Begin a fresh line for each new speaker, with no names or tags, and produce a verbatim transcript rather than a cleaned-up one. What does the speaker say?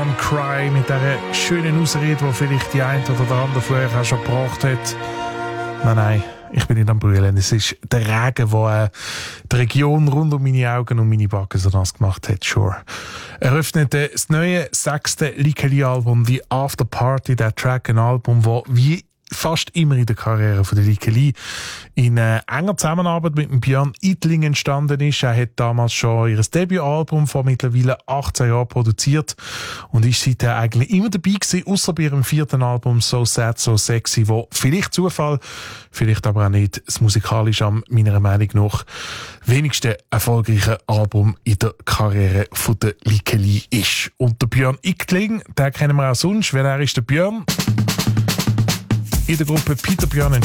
Björn Cry mit dieser schönen Ausrede, die vielleicht die eine oder der andere vorher auch schon gebracht hat. Nein, nein, ich bin nicht am Brüllen. Es ist der Regen, der äh, die Region rund um meine Augen und meine Backen so nass gemacht hat. Sure. Eröffnet das neue sechste Likeli-Album, die After Party, der Track, ein Album, das wie fast immer in der Karriere von der Likeli in äh, enger Zusammenarbeit mit dem Björn Idling entstanden ist. Er hat damals schon ihr Debütalbum vor mittlerweile achtzehn Jahren produziert und ist seitdem eigentlich immer dabei gewesen, ausser bei ihrem vierten Album So Sad, So Sexy, wo vielleicht Zufall, vielleicht aber auch nicht, das musikalisch am meiner Meinung nach wenigste erfolgreiche Album in der Karriere von der Likeli ist. Und der Björn Idling, den kennen wir auch sonst, weil er ist der Björn in der Gruppe Peter Björn and